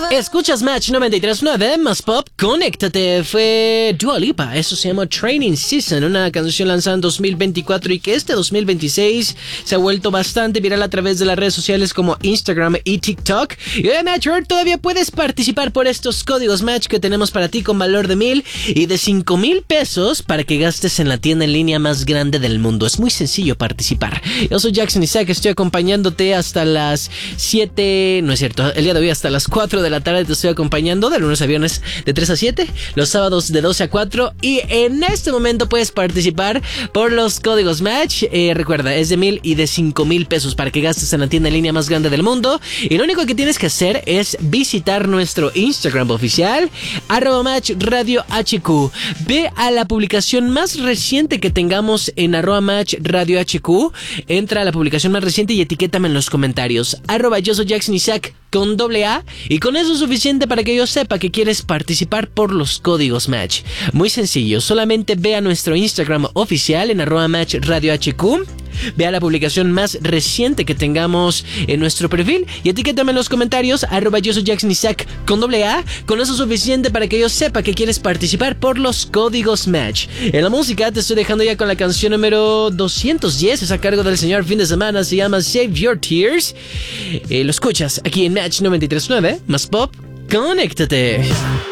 Escuchas Match 93.9, más pop, conéctate. Fue Dua Lipa, eso se llama Training Season, una canción lanzada en 2024 y que este 2026 se ha vuelto bastante viral a través de las redes sociales como Instagram y TikTok. Y hoy, Matcher, todavía puedes participar por estos códigos Match que tenemos para ti con valor de 1,000 y de 5,000 pesos para que gastes en la tienda en línea más grande del mundo. Es muy sencillo participar. Yo soy Jackson Isaac, estoy acompañándote hasta las 7, no es cierto, el día de hoy hasta las 4 de la tarde te estoy acompañando de lunes a viernes de 3 a 7, los sábados de 12 a 4 y en este momento puedes participar por los códigos Match. Recuerda, es de 1,000 y de 5,000 pesos para que gastes en la tienda en línea más grande del mundo y lo único que tienes que hacer es visitar nuestro Instagram oficial @MatchRadioHQ. Ve a la publicación más reciente que tengamos en @MatchRadioHQ, entra a la publicación más reciente y etiquétame en los comentarios @yo soy Jackson Isaac con AA y con eso es suficiente para que yo sepa que quieres participar por los códigos Match. Muy sencillo, solamente ve a nuestro Instagram oficial en @MatchRadioHQ. Ve a la publicación más reciente que tengamos en nuestro perfil y etiquétame en los comentarios @yo soy Jackson Isaac con AA. Con eso es suficiente para que yo sepa que quieres participar por los códigos Match. En la música te estoy dejando ya con la canción número 210, es a cargo del señor Fin de Semana, se llama Save Your Tears. Lo escuchas aquí en Match 93.9, más pop, conéctate.